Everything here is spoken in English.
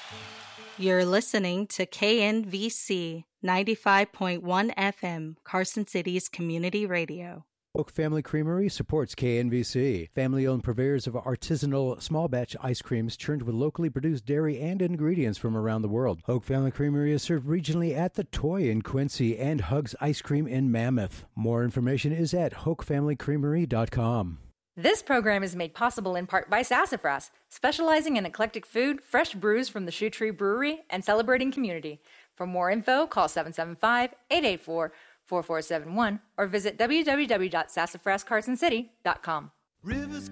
You're listening to KNVC 95.1 FM, Carson City's community radio. Hoke Family Creamery supports KNVC. Family-owned purveyors of artisanal small-batch ice creams churned with locally produced dairy and ingredients from around the world. Hoke Family Creamery is served regionally at The Toy in Quincy and Hugs Ice Cream in Mammoth. More information is at hokefamilycreamery.com. This program is made possible in part by Sassafras, specializing in eclectic food, fresh brews from the Shoe Tree Brewery, and celebrating community. For more info, call 775-884-4471 or visit www.sassafrascarsonCity.com. Rivers